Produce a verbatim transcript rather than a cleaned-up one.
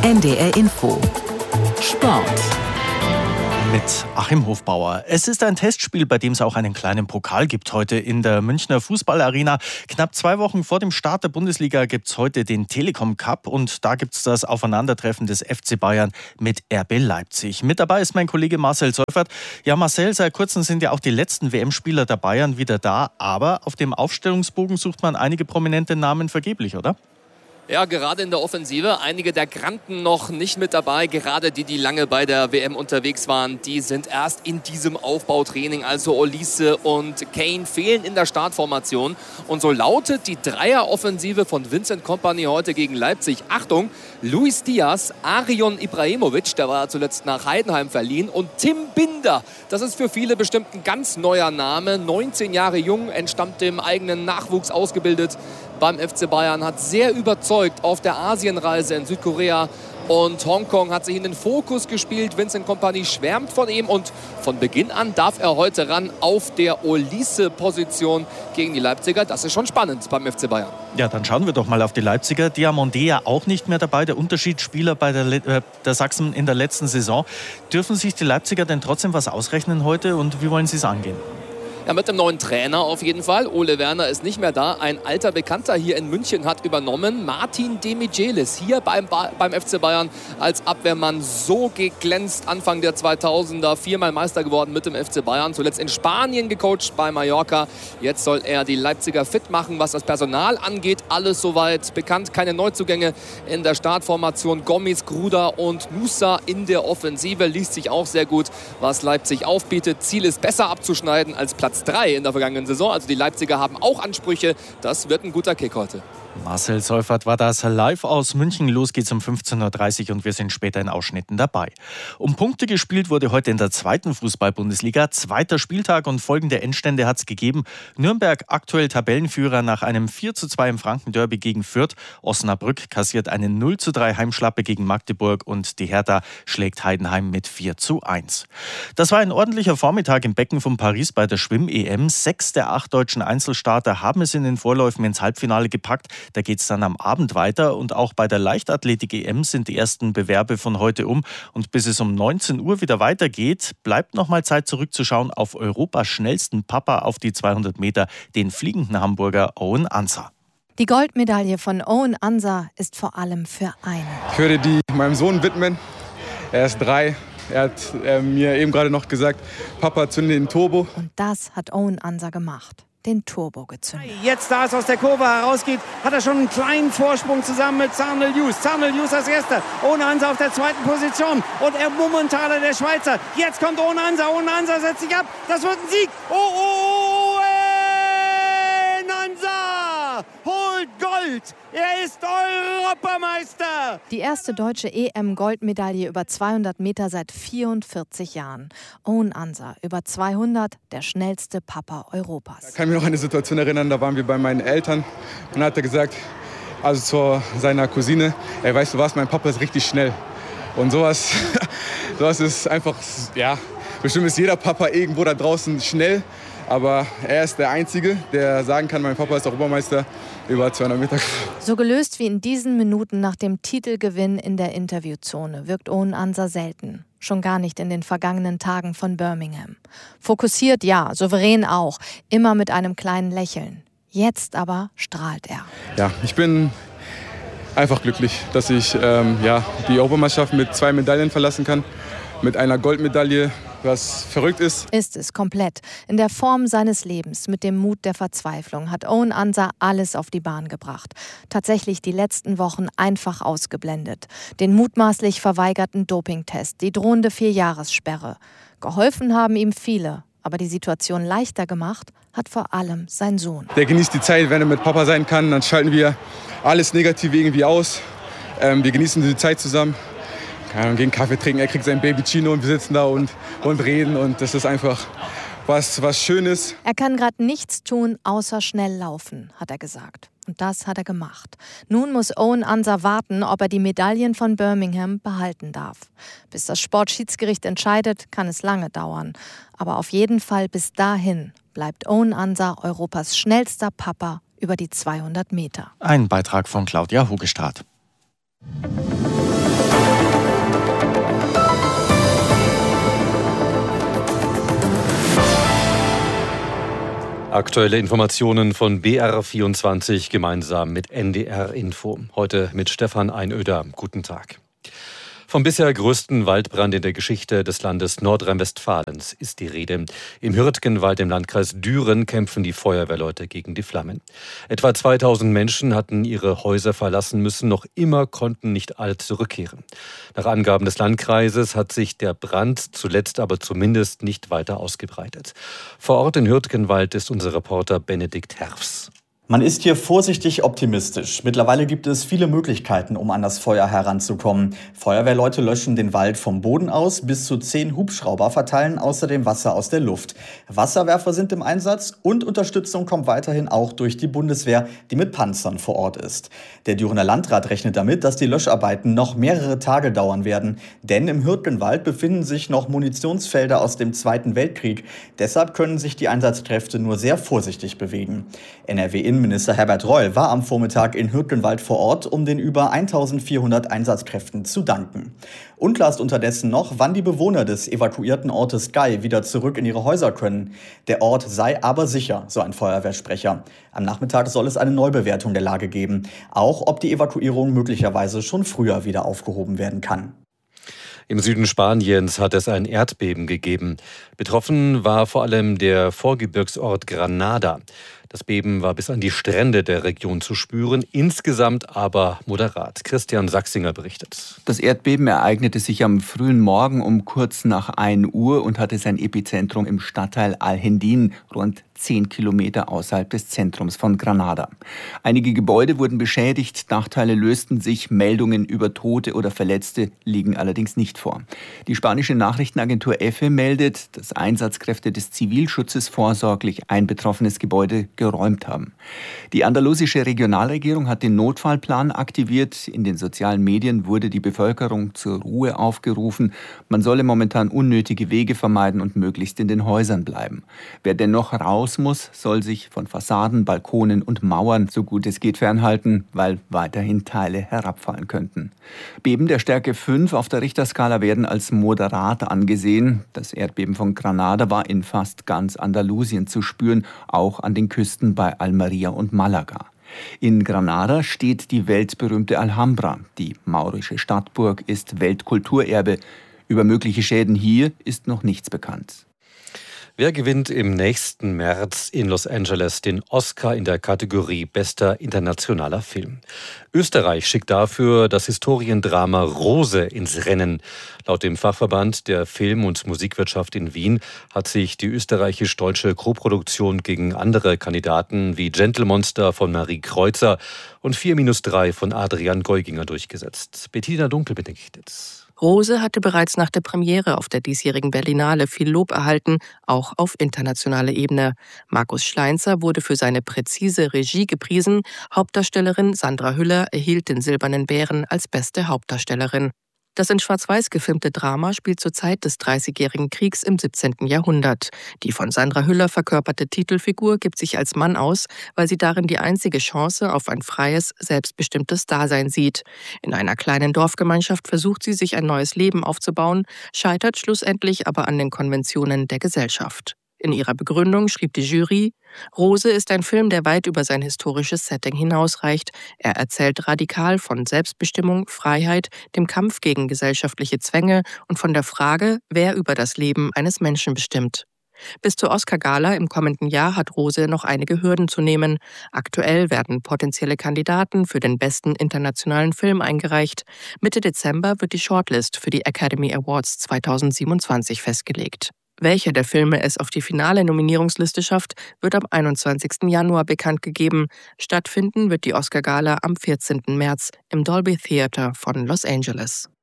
N D R Info Sport mit Achim Hofbauer. Es ist ein Testspiel, bei dem es auch einen kleinen Pokal gibt heute in der Münchner Fußballarena. Knapp zwei Wochen vor dem Start der Bundesliga gibt es heute den Telekom Cup und da gibt es das Aufeinandertreffen des F C Bayern mit R B Leipzig. Mit dabei ist mein Kollege Marcel Seufert. Ja, Marcel, seit kurzem sind ja auch die letzten W M-Spieler der Bayern wieder da, aber auf dem Aufstellungsbogen sucht man einige prominente Namen vergeblich, oder? Ja, gerade in der Offensive. Einige der Granden noch nicht mit dabei. Gerade die, die lange bei der W M unterwegs waren, die sind erst in diesem Aufbautraining. Also Olise und Kane fehlen in der Startformation. Und so lautet die Dreieroffensive von Vincent Kompany heute gegen Leipzig. Achtung, Luis Diaz, Arion Ibrahimovic, der war zuletzt nach Heidenheim verliehen. Und Tim Binder, das ist für viele bestimmt ein ganz neuer Name. neunzehn Jahre jung, entstammt dem eigenen Nachwuchs, ausgebildet beim F C Bayern, hat sehr überzeugt auf der Asienreise in Südkorea und Hongkong, hat sich in den Fokus gespielt. Vincent Kompany schwärmt von ihm und von Beginn an darf er heute ran auf der Olise-Position gegen die Leipziger. Das ist schon spannend beim F C Bayern. Ja, dann schauen wir doch mal auf die Leipziger. Diamonde ja auch nicht mehr dabei, der Unterschiedsspieler bei der, äh, der Sachsen in der letzten Saison. Dürfen sich die Leipziger denn trotzdem was ausrechnen heute und wie wollen sie es angehen? Ja, mit dem neuen Trainer auf jeden Fall. Ole Werner ist nicht mehr da. Ein alter Bekannter hier in München hat übernommen. Martin Demichelis hier beim, beim F C Bayern als Abwehrmann so geglänzt Anfang der zweitausender. Viermal Meister geworden mit dem F C Bayern. Zuletzt in Spanien gecoacht bei Mallorca. Jetzt soll er die Leipziger fit machen, was das Personal angeht. Alles soweit bekannt. Keine Neuzugänge in der Startformation. Gomis, Gruda und Musa in der Offensive. Liest sich auch sehr gut, was Leipzig aufbietet. Ziel ist besser abzuschneiden als Platz drei in der vergangenen Saison. Also die Leipziger haben auch Ansprüche. Das wird ein guter Kick heute. Marcel Seufert war das live aus München. Los geht's um fünfzehn Uhr dreißig und wir sind später in Ausschnitten dabei. Um Punkte gespielt wurde heute in der zweiten Fußball-Bundesliga. Zweiter Spieltag und folgende Endstände hat es gegeben. Nürnberg aktuell Tabellenführer nach einem vier zu zwei im Franken-Derby gegen Fürth. Osnabrück kassiert eine null zu drei Heimschlappe gegen Magdeburg und die Hertha schlägt Heidenheim mit vier zu eins. Das war ein ordentlicher Vormittag im Becken von Paris bei der Schwimm-E M. Sechs der acht deutschen Einzelstarter haben es in den Vorläufen ins Halbfinale gepackt. Da geht es dann am Abend weiter und auch bei der Leichtathletik-E M sind die ersten Bewerbe von heute um. Und bis es um neunzehn Uhr wieder weitergeht, bleibt noch mal Zeit zurückzuschauen auf Europas schnellsten Papa auf die zweihundert Meter, den fliegenden Hamburger Owen Ansah. Die Goldmedaille von Owen Ansah ist vor allem für einen. Ich würde die meinem Sohn widmen. Er ist drei. Er hat äh, mir eben gerade noch gesagt, Papa, zünde den Turbo. Und das hat Owen Ansah gemacht. Den Turbo gezündet. Jetzt, da es aus der Kurve herausgeht, hat er schon einen kleinen Vorsprung zusammen mit Zardel Hughes. Zardel Hughes als Erster, Owen Ansah auf der zweiten Position und er Mummentaler der Schweizer. Jetzt kommt Owen Ansah, Owen Ansah setzt sich ab, das wird ein Sieg. Oh, oh, Owen Ansah holt Gold, er ist Europameister. Die erste deutsche E M-Goldmedaille über zweihundert Meter seit vierundvierzig Jahren. Owen Ansah, über zweihundert, der schnellste Papa Europas. Ich kann mich noch an eine Situation erinnern, da waren wir bei meinen Eltern und da hat er gesagt, also zu seiner Cousine, ey, weißt du was, mein Papa ist richtig schnell. Und sowas, sowas ist einfach, ja, bestimmt ist jeder Papa irgendwo da draußen schnell. Aber er ist der Einzige, der sagen kann, mein Papa ist Europameister über zweihundert Meter. So gelöst wie in diesen Minuten nach dem Titelgewinn in der Interviewzone wirkt Owen Ansah selten. Schon gar nicht in den vergangenen Tagen von Birmingham. Fokussiert ja, souverän auch, immer mit einem kleinen Lächeln. Jetzt aber strahlt er. Ja, ich bin einfach glücklich, dass ich ähm, ja, die Europameisterschaft mit zwei Medaillen verlassen kann. Mit einer Goldmedaille, was verrückt ist. Ist es komplett. In der Form seines Lebens, mit dem Mut der Verzweiflung, hat Owen Ansah alles auf die Bahn gebracht. Tatsächlich die letzten Wochen einfach ausgeblendet. Den mutmaßlich verweigerten Dopingtest, die drohende Vierjahressperre. Geholfen haben ihm viele, aber die Situation leichter gemacht hat vor allem sein Sohn. Der genießt die Zeit, wenn er mit Papa sein kann, dann schalten wir alles Negative irgendwie aus. Ähm, wir genießen die Zeit zusammen. Ja, gehen Kaffee trinken, er kriegt sein Baby Chino und wir sitzen da und, und reden und das ist einfach was, was Schönes. Er kann gerade nichts tun, außer schnell laufen, hat er gesagt. Und das hat er gemacht. Nun muss Owen Ansah warten, ob er die Medaillen von Birmingham behalten darf. Bis das Sportschiedsgericht entscheidet, kann es lange dauern. Aber auf jeden Fall bis dahin bleibt Owen Ansah Europas schnellster Papa über die zweihundert Meter. Ein Beitrag von Claudia Hogestad. Aktuelle Informationen von B R vierundzwanzig gemeinsam mit N D R Info. Heute mit Stefan Einöder. Guten Tag. Vom bisher größten Waldbrand in der Geschichte des Landes Nordrhein-Westfalens ist die Rede. Im Hürtgenwald im Landkreis Düren kämpfen die Feuerwehrleute gegen die Flammen. Etwa zweitausend Menschen hatten ihre Häuser verlassen müssen, noch immer konnten nicht alle zurückkehren. Nach Angaben des Landkreises hat sich der Brand zuletzt aber zumindest nicht weiter ausgebreitet. Vor Ort in Hürtgenwald ist unser Reporter Benedikt Herfs. Man ist hier vorsichtig optimistisch. Mittlerweile gibt es viele Möglichkeiten, um an das Feuer heranzukommen. Feuerwehrleute löschen den Wald vom Boden aus, bis zu zehn Hubschrauber verteilen außerdem Wasser aus der Luft. Wasserwerfer sind im Einsatz und Unterstützung kommt weiterhin auch durch die Bundeswehr, die mit Panzern vor Ort ist. Der Dürener Landrat rechnet damit, dass die Löscharbeiten noch mehrere Tage dauern werden. Denn im Hürtgenwald befinden sich noch Munitionsfelder aus dem Zweiten Weltkrieg. Deshalb können sich die Einsatzkräfte nur sehr vorsichtig bewegen. N R W-Innenminister Herbert Reul war am Vormittag in Hürtgenwald vor Ort, um den über eintausendvierhundert Einsatzkräften zu danken. Unklar ist unterdessen noch, wann die Bewohner des evakuierten Ortes Gei wieder zurück in ihre Häuser können. Der Ort sei aber sicher, so ein Feuerwehrsprecher. Am Nachmittag soll es eine Neubewertung der Lage geben, auch ob die Evakuierung möglicherweise schon früher wieder aufgehoben werden kann. Im Süden Spaniens hat es ein Erdbeben gegeben. Betroffen war vor allem der Vorgebirgsort Granada. Das Beben war bis an die Strände der Region zu spüren, insgesamt aber moderat. Christian Sachsinger berichtet. Das Erdbeben ereignete sich am frühen Morgen um kurz nach ein Uhr und hatte sein Epizentrum im Stadtteil Alhendín, rund zehn Kilometer außerhalb des Zentrums von Granada. Einige Gebäude wurden beschädigt, Dachteile lösten sich, Meldungen über Tote oder Verletzte liegen allerdings nicht vor. Die spanische Nachrichtenagentur E F E meldet, dass Einsatzkräfte des Zivilschutzes vorsorglich ein betroffenes Gebäude geräumt haben. Die andalusische Regionalregierung hat den Notfallplan aktiviert. In den sozialen Medien wurde die Bevölkerung zur Ruhe aufgerufen. Man solle momentan unnötige Wege vermeiden und möglichst in den Häusern bleiben. Wer dennoch raus muss, soll sich von Fassaden, Balkonen und Mauern so gut es geht fernhalten, weil weiterhin Teile herabfallen könnten. Beben der Stärke fünf auf der Richterskala werden als moderat angesehen. Das Erdbeben von Granada war in fast ganz Andalusien zu spüren, auch an den Küsten bei Almería und Malaga. In Granada steht die weltberühmte Alhambra. Die maurische Stadtburg ist Weltkulturerbe. Über mögliche Schäden hier ist noch nichts bekannt. Wer gewinnt im nächsten März in Los Angeles den Oscar in der Kategorie Bester internationaler Film? Österreich schickt dafür das Historiendrama Rose ins Rennen. Laut dem Fachverband der Film- und Musikwirtschaft in Wien hat sich die österreichisch-deutsche Koproduktion gegen andere Kandidaten wie Gentlemonster von Marie Kreuzer und vier minus drei von Adrian Geuginger durchgesetzt. Bettina Dunkel berichtet. Rose hatte bereits nach der Premiere auf der diesjährigen Berlinale viel Lob erhalten, auch auf internationaler Ebene. Markus Schleinzer wurde für seine präzise Regie gepriesen. Hauptdarstellerin Sandra Hüller erhielt den Silbernen Bären als beste Hauptdarstellerin. Das in Schwarz-Weiß gefilmte Drama spielt zur Zeit des Dreißigjährigen Kriegs im siebzehnten Jahrhundert. Die von Sandra Hüller verkörperte Titelfigur gibt sich als Mann aus, weil sie darin die einzige Chance auf ein freies, selbstbestimmtes Dasein sieht. In einer kleinen Dorfgemeinschaft versucht sie, sich ein neues Leben aufzubauen, scheitert schlussendlich aber an den Konventionen der Gesellschaft. In ihrer Begründung schrieb die Jury: Rose ist ein Film, der weit über sein historisches Setting hinausreicht. Er erzählt radikal von Selbstbestimmung, Freiheit, dem Kampf gegen gesellschaftliche Zwänge und von der Frage, wer über das Leben eines Menschen bestimmt. Bis zur Oscar-Gala im kommenden Jahr hat Rose noch einige Hürden zu nehmen. Aktuell werden potenzielle Kandidaten für den besten internationalen Film eingereicht. Mitte Dezember wird die Shortlist für die Academy Awards zweitausendsiebenundzwanzig festgelegt. Welcher der Filme es auf die finale Nominierungsliste schafft, wird am einundzwanzigsten Januar bekannt gegeben. Stattfinden wird die Oscar-Gala am vierzehnten März im Dolby Theatre von Los Angeles.